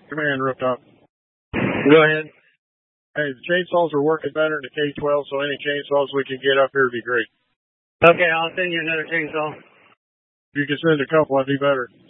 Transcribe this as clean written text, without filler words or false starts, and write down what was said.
Command, Rooftop. Go ahead. Hey, the chainsaws are working better in the K-12, so any chainsaws we can get up here would be great. Okay, I'll send you another chainsaw. If you can send a couple, that'd be better.